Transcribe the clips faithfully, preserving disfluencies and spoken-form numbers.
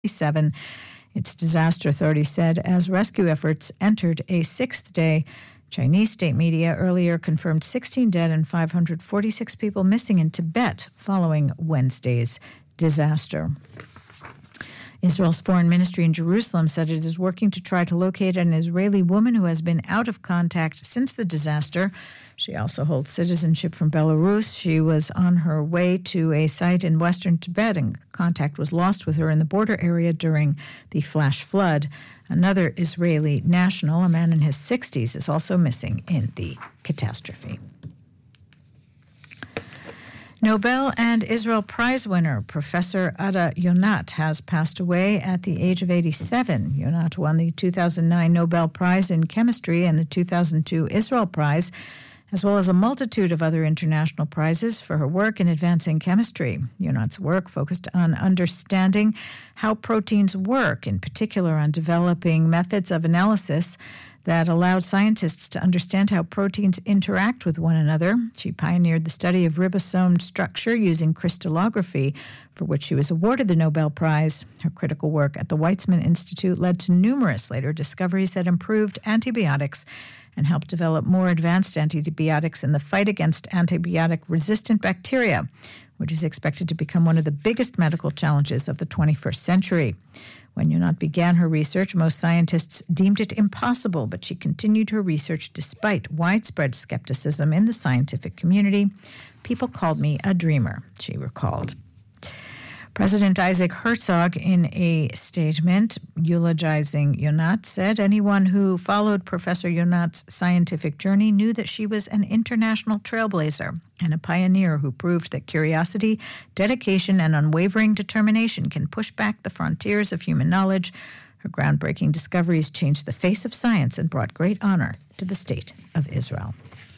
seven. Its disaster authority said as rescue efforts entered a sixth day. Chinese state media earlier confirmed sixteen dead and five hundred forty-six people missing in Tibet following Wednesday's disaster. Israel's foreign ministry in Jerusalem said it is working to try to locate an Israeli woman who has been out of contact since the disaster. She also holds citizenship from Belarus. She was on her way to a site in western Tibet, and contact was lost with her in the border area during the flash flood. Another Israeli national, a man in his sixties, is also missing in the catastrophe. Nobel and Israel Prize winner Professor Ada Yonat has passed away at the age of eighty-seven. Yonat won the two thousand nine Nobel Prize in Chemistry and the two thousand two Israel Prize, as well as a multitude of other international prizes for her work in advancing chemistry. Yonat's work focused on understanding how proteins work, in particular on developing methods of analysis that allowed scientists to understand how proteins interact with one another. She pioneered the study of ribosome structure using crystallography, for which she was awarded the Nobel Prize. Her critical work at the Weizmann Institute led to numerous later discoveries that improved antibiotics and helped develop more advanced antibiotics in the fight against antibiotic-resistant bacteria, which is expected to become one of the biggest medical challenges of the twenty-first century. When Yonat began her research, most scientists deemed it impossible, but she continued her research despite widespread skepticism in the scientific community. People called me a dreamer, she recalled. President Isaac Herzog, in a statement eulogizing Yonat, said anyone who followed Professor Yonat's scientific journey knew that she was an international trailblazer and a pioneer who proved that curiosity, dedication, and unwavering determination can push back the frontiers of human knowledge. Her groundbreaking discoveries changed the face of science and brought great honor to the State of Israel.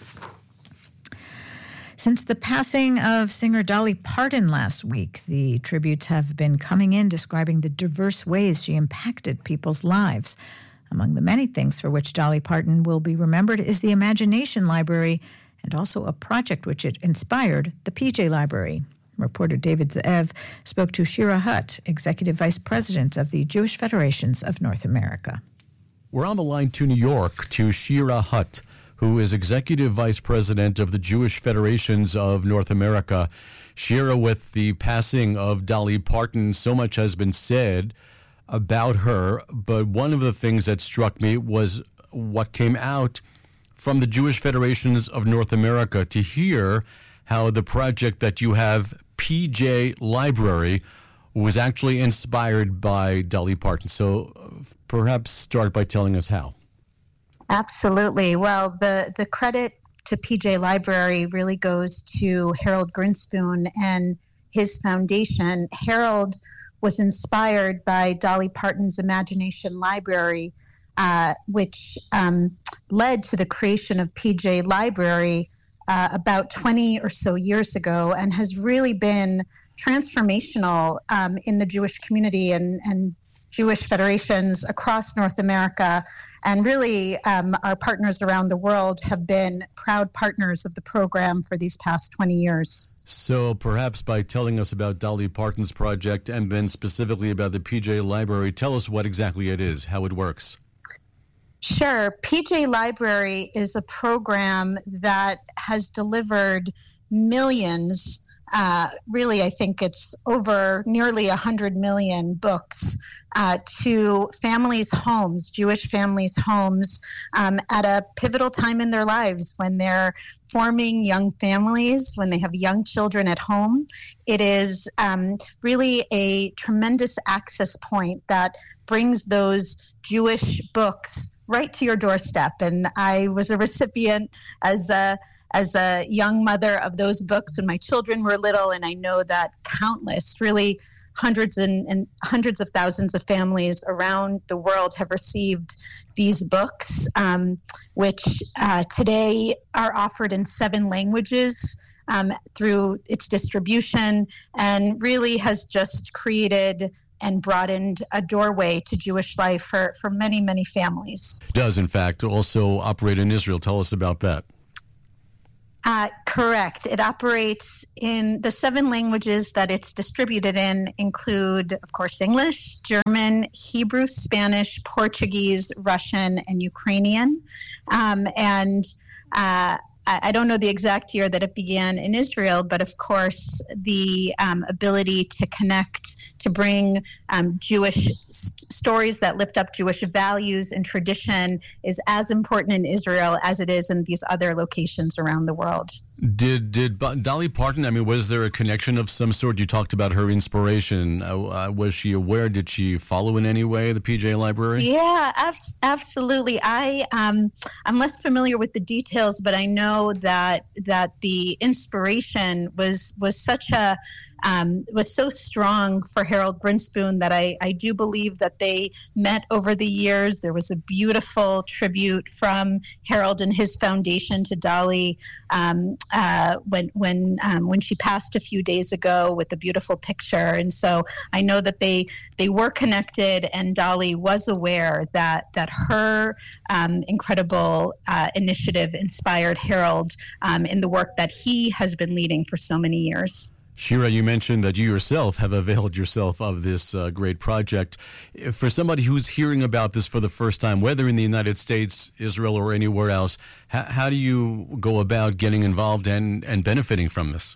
Since the passing of singer Dolly Parton last week, the tributes have been coming in describing the diverse ways she impacted people's lives. Among the many things for which Dolly Parton will be remembered is the Imagination Library and also a project which it inspired, the P J Library. Reporter David Ze'ev spoke to Shira Hutt, Executive Vice President of the Jewish Federations of North America. We're on the line to New York to Shira Hutt, who is Executive Vice President of the Jewish Federations of North America. Shira, with the passing of Dolly Parton, so much has been said about her, but one of the things that struck me was what came out from the Jewish Federations of North America to hear how the project that you have, P J Library, was actually inspired by Dolly Parton. So uh, perhaps start by telling us how. Absolutely. Well, the, the credit to P J Library really goes to Harold Grinspoon and his foundation. Harold was inspired by Dolly Parton's Imagination Library, uh, which um, led to the creation of P J Library uh, about twenty or so years ago, and has really been transformational um, in the Jewish community and, and Jewish federations across North America. And really, um, our partners around the world have been proud partners of the program for these past twenty years. So perhaps by telling us about Dolly Parton's project and then specifically about the P J Library, tell us what exactly it is, how it works. Sure. P J Library is a program that has delivered millions Uh, really, I think it's over nearly one hundred million books uh, to families' homes, Jewish families' homes, um, at a pivotal time in their lives when they're forming young families, when they have young children at home. It is um, really a tremendous access point that brings those Jewish books right to your doorstep. And I was a recipient as a as a young mother of those books when my children were little, and I know that countless, really hundreds and, and hundreds of thousands of families around the world have received these books, um, which uh, today are offered in seven languages um, through its distribution, and really has just created and broadened a doorway to Jewish life for, for many, many families. It does, in fact, also operate in Israel. Tell us about that. Uh, correct. It operates in the seven languages that it's distributed in include, of course, English, German, Hebrew, Spanish, Portuguese, Russian, and Ukrainian. Um, and uh, I don't know the exact year that it began in Israel, but of course, the um, ability to connect, to bring um, Jewish s- stories that lift up Jewish values and tradition is as important in Israel as it is in these other locations around the world. Did did Dolly Parton, I mean, was there a connection of some sort? You talked about her inspiration. Uh, was she aware? Did she follow in any way the P J Library? Yeah, ab- absolutely. I um, I'm less familiar with the details, but I know that that the inspiration was was such a Um, was so strong for Harold Grinspoon that I, I do believe that they met over the years. There was a beautiful tribute from Harold and his foundation to Dolly um, uh, when when um, when she passed a few days ago with a beautiful picture. And so I know that they they were connected, and Dolly was aware that that her um, incredible uh, initiative inspired Harold um, in the work that he has been leading for so many years. Shira, you mentioned that you yourself have availed yourself of this uh, great project. For somebody who's hearing about this for the first time, whether in the United States, Israel, or anywhere else, how, how do you go about getting involved and, and benefiting from this?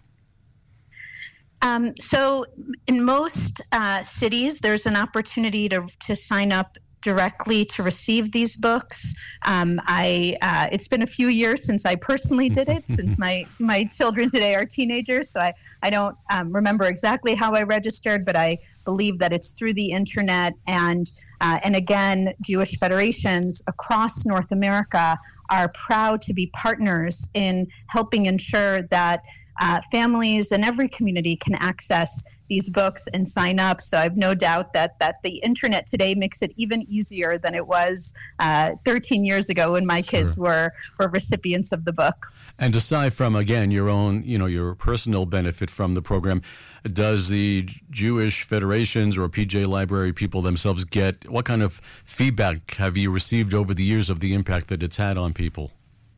Um, so in most uh, cities, there's an opportunity to, to sign up directly to receive these books. Um, I uh, it's been a few years since I personally did it, since my, my children today are teenagers, so I, I don't um, remember exactly how I registered, but I believe that it's through the internet. And, uh, and again, Jewish federations across North America are proud to be partners in helping ensure that Uh, families in every community can access these books and sign up. So I have no doubt that that the internet today makes it even easier than it was uh, thirteen years ago when my kids Sure. were were recipients of the book. And aside from, again, your own, you know, your personal benefit from the program, does the Jewish federations or P J Library people themselves get, what kind of feedback have you received over the years of the impact that it's had on people?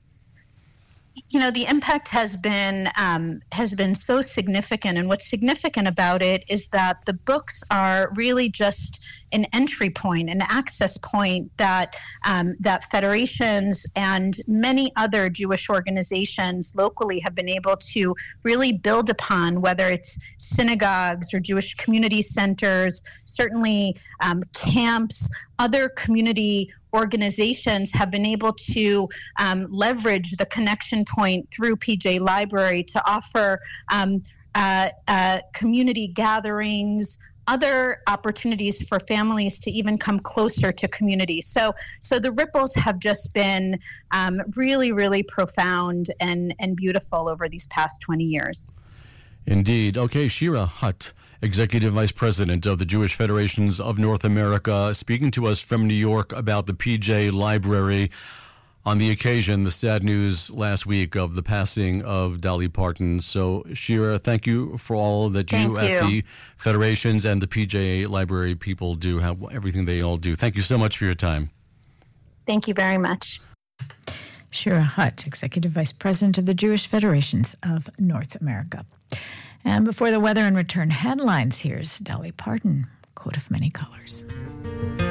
You know, the impact has been um, has been so significant, and what's significant about it is that the books are really just an entry point, an access point that um, that federations and many other Jewish organizations locally have been able to really build upon, whether it's synagogues or Jewish community centers, certainly um, camps, other community organizations have been able to um, leverage the connection point through P J Library to offer um, uh, uh, community gatherings, other opportunities for families to even come closer to community. So, so the ripples have just been um, really, really profound and, and beautiful over these past twenty years. Indeed. Okay, Shira Hutt, Executive Vice President of the Jewish Federations of North America, speaking to us from New York about the P J Library on the occasion, the sad news last week of the passing of Dolly Parton. So, Shira, thank you for all that you, Thank you. at the Federations and the P J Library people do, have everything they all do. Thank you so much for your time. Thank you very much. Shira Hutt, Executive Vice President of the Jewish Federations of North America. And before the weather and return headlines, here's Dolly Parton, Coat of Many Colors.